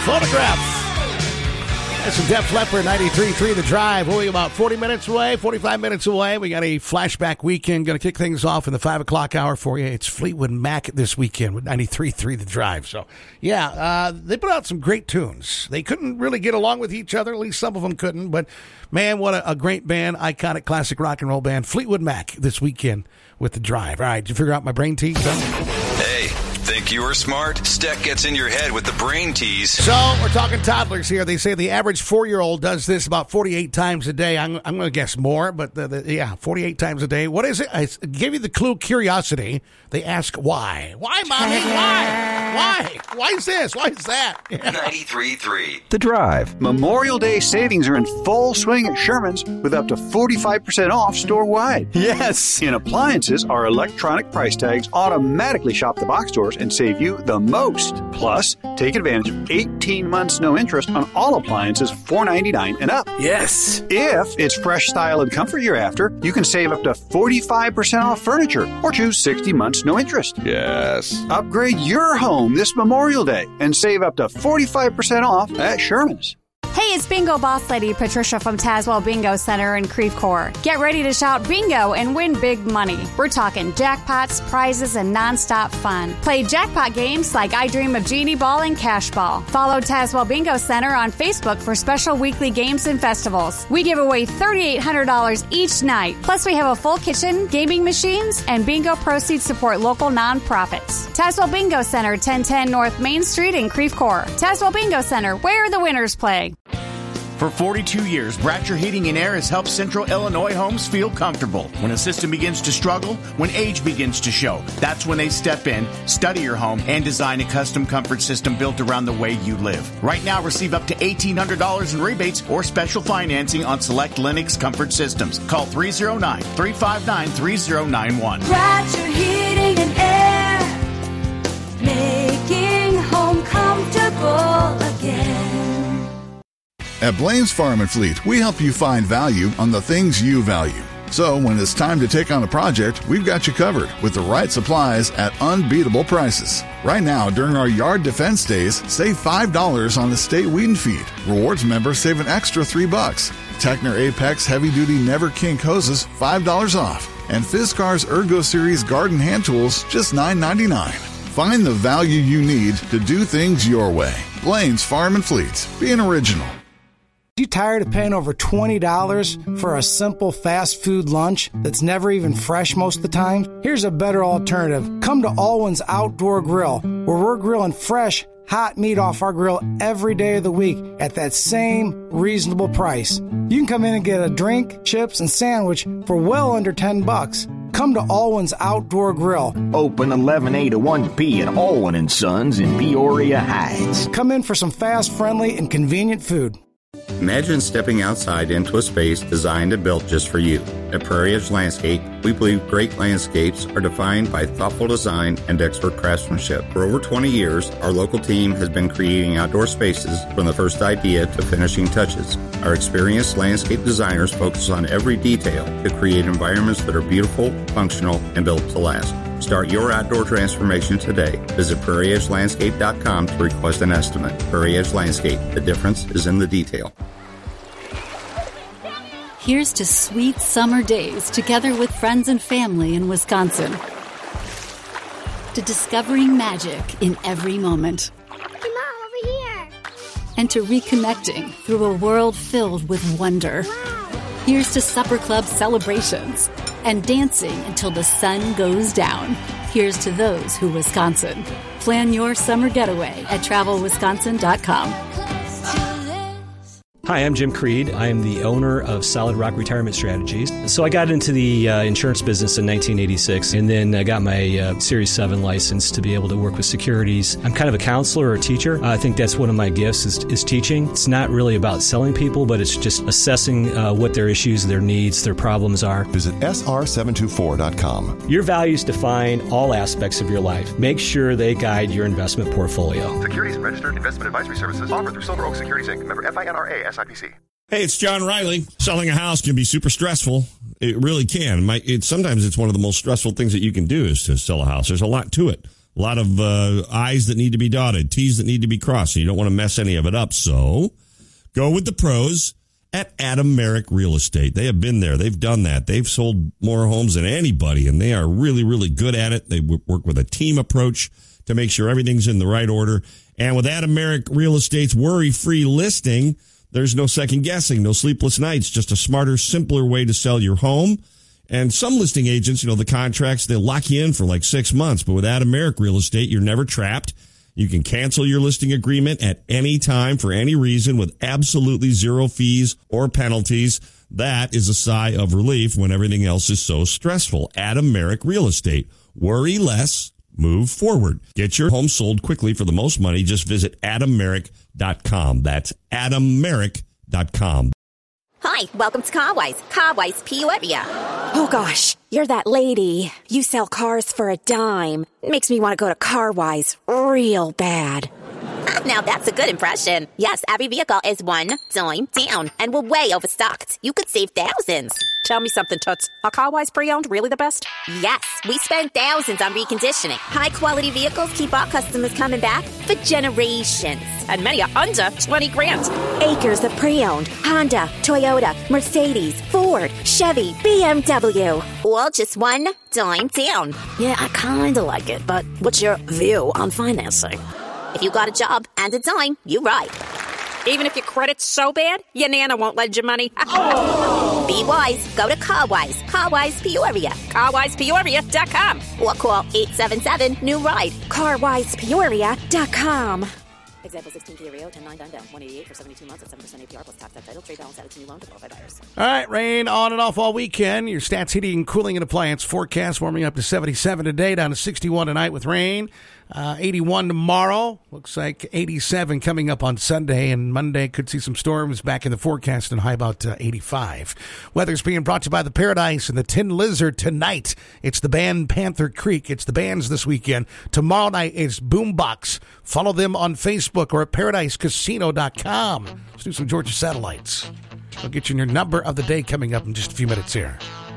Photograph. That's some Def Leppard, 93.3 The Drive. We're only about 40 minutes away, 45 minutes away. We got a flashback weekend. Going to kick things off in the 5 o'clock hour for you. It's Fleetwood Mac this weekend with 93.3 The Drive. So, yeah, they put out some great tunes. They couldn't really get along with each other. At least some of them couldn't. But, man, what a great band, iconic classic rock and roll band. Fleetwood Mac this weekend with The Drive. All right, did you figure out my brain tease? Hey, think you were smart? Steck gets in your head with the brain tease. So, we're talking toddlers here. They say the average 4-year-old does this about 48 times a day. I'm going to guess more, but yeah, 48 times a day. What is it? I gave you the clue, curiosity. They ask why. Why, Mommy? Why? Why? Why is this? Why is that? 93.3 The Drive. Memorial Day savings are in full swing at Sherman's with up to 45% off store-wide. Yes! In appliances, our electronic price tags automatically shop the box stores and save you the most. Plus, take advantage of 18 months no interest on all appliances $4.99 and up. Yes! If it's fresh style and comfort you're after, you can save up to 45% off furniture or choose 60 months no interest. Yes! Upgrade your home this Memorial Day and save up to 45% off at Sherman's. Hey, it's Bingo Boss Lady Patricia from Tazewell Bingo Center in Creve Coeur. Get ready to shout bingo and win big money. We're talking jackpots, prizes, and nonstop fun. Play jackpot games like I Dream of Genie Ball and Cash Ball. Follow Tazewell Bingo Center on Facebook for special weekly games and festivals. We give away $3,800 each night. Plus, we have a full kitchen, gaming machines, and bingo proceeds support local nonprofits. Tazewell Bingo Center, 1010 North Main Street in Creve Coeur. Tazewell Bingo Center, where the winners play. For 42 years, Bratcher Heating and Air has helped Central Illinois homes feel comfortable. When a system begins to struggle, when age begins to show, that's when they step in, study your home, and design a custom comfort system built around the way you live. Right now, receive up to $1,800 in rebates or special financing on select Lennox comfort systems. Call 309-359-3091. Bratcher Heating and Air, making home comfortable again. At Blaine's Farm and Fleet, we help you find value on the things you value. So when it's time to take on a project, we've got you covered with the right supplies at unbeatable prices. Right now, during our yard defense days, save $5 on the state weed and feed. Rewards members save an extra $3. Techner Apex Heavy Duty Never Kink hoses, $5 off. And Fiskars Ergo Series Garden Hand Tools, just $9.99. Find the value you need to do things your way. Blaine's Farm and Fleet. Be an original. You tired of paying over $20 for a simple fast food lunch that's never even fresh most of the time? Here's a better alternative. Come to Alwyn's Outdoor Grill, where we're grilling fresh, hot meat off our grill every day of the week at that same reasonable price. You can come in and get a drink, chips, and sandwich for well under $10. Come to Alwyn's Outdoor Grill. Open 11A to 1P at Alwyn & Sons in Peoria Heights. Come in for some fast, friendly, and convenient food. Imagine stepping outside into a space designed and built just for you. At Prairie Edge Landscape, we believe great landscapes are defined by thoughtful design and expert craftsmanship. For over 20 years, our local team has been creating outdoor spaces from the first idea to finishing touches. Our experienced landscape designers focus on every detail to create environments that are beautiful, functional, and built to last. Start your outdoor transformation today. Visit prairieedgelandscape.com to request an estimate. Prairie Edge Landscape. The difference is in the detail. Here's to sweet summer days together with friends and family in Wisconsin. To discovering magic in every moment. Hey, Mom, over here. And to reconnecting through a world filled with wonder. Wow. Here's to supper club celebrations and dancing until the sun goes down. Here's to those who Wisconsin. Plan your summer getaway at travelwisconsin.com. Hi, I'm Jim Creed. I am the owner of Solid Rock Retirement Strategies. So I got into the insurance business in 1986, and then I got my Series 7 license to be able to work with securities. I'm kind of a counselor or a teacher. I think that's one of my gifts is teaching. It's not really about selling people, but it's just assessing what their issues, their needs, their problems are. Visit sr724.com. Your values define all aspects of your life. Make sure they guide your investment portfolio. Securities and registered investment advisory services offered through Silver Oak Securities Inc. Member FINRA SIPC. Hey, it's John Riley. Selling a house can be super stressful. It really can. Sometimes it's one of the most stressful things that you can do is to sell a house. There's a lot to it. A lot of I's that need to be dotted, T's that need to be crossed. And you don't want to mess any of it up. So go with the pros at Adam Merrick Real Estate. They have been there. They've done that. They've sold more homes than anybody, and they are really, really good at it. They work with a team approach to make sure everything's in the right order. And with Adam Merrick Real Estate's worry-free listing, there's no second guessing, no sleepless nights, just a smarter, simpler way to sell your home. And some listing agents, the contracts, they'll lock you in for like 6 months. But with Adam Merrick Real Estate, you're never trapped. You can cancel your listing agreement at any time for any reason with absolutely zero fees or penalties. That is a sigh of relief when everything else is so stressful. Adam Merrick Real Estate. Worry less. Move forward. Get your home sold quickly for the most money. Just visit AdamMerrick.com. That's AdamMerrick.com. Hi, welcome to Carwise. Carwise Peoria. Oh gosh, you're that lady. You sell cars for a dime. Makes me want to go to Carwise real bad. Now that's a good impression. Yes, every vehicle is one dime down, and we're way overstocked. You could save thousands. Tell me something, Toots. Are Carwise pre-owned really the best? Yes, we spend thousands on reconditioning. High-quality vehicles keep our customers coming back for generations. And many are under 20 grand. Acres of pre-owned. Honda, Toyota, Mercedes, Ford, Chevy, BMW. All just one dime down. Yeah, I kind of like it, but what's your view on financing? If you got a job and a dime, you're right. Even if your credit's so bad, your Nana won't lend you money. Be wise. Go to Carwise. Carwise Peoria. CarwisePeoria.com. Or call 877-NEW-RIDE. CarwisePeoria.com. Example 16 Kia Rio, 10-9 down, 188 for 72 months at 7% APR plus tax title. Trade balance added to new loan to qualify buyers. All right, rain on and off all weekend. Your Stats Heating, Cooling, and Appliance forecast warming up to 77 today, down to 61 tonight with rain. 81 tomorrow. Looks like 87 coming up on Sunday, and Monday could see some storms back in the forecast and high about 85. Weather's being brought to you by the Paradise and the Tin Lizard tonight. It's the band Panther Creek. It's the bands this weekend. Tomorrow night is Boombox. Follow them on Facebook or at paradisecasino.com. Let's do some Georgia satellites. I'll get you your number of the day coming up in just a few minutes here.